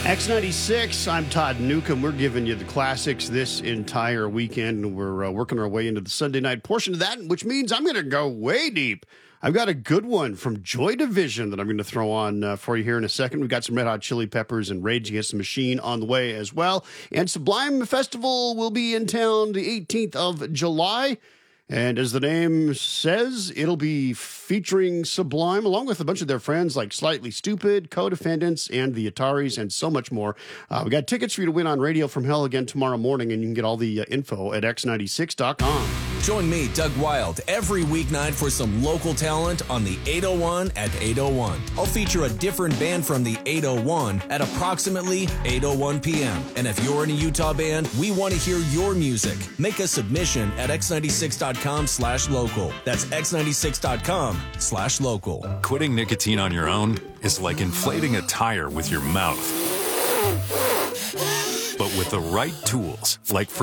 X96, I'm Todd Newcomb. We're giving you the classics this entire weekend, and we're working our way into the Sunday night portion of that, which means I'm going to go way deep. I've got a good one from Joy Division that I'm going to throw on for you here in a second. We've got some Red Hot Chili Peppers and Rage Against the Machine on the way as well. And Sublime Festival will be in town the 18th of July. And as the name says, it'll be featuring Sublime, along with a bunch of their friends like Slightly Stupid, Co-Defendants, and the Ataris, and so much more. We got tickets for you to win on Radio from Hell again tomorrow morning, and you can get all the info at x96.com. Join me, Doug Wild, every weeknight for some local talent on the 801 at 801. I'll feature a different band from the 801 at approximately 8:01 p.m. And if you're in a Utah band, we want to hear your music. Make a submission at x96.com/local. That's x96.com/local. Quitting nicotine on your own is like inflating a tire with your mouth. But with the right tools, like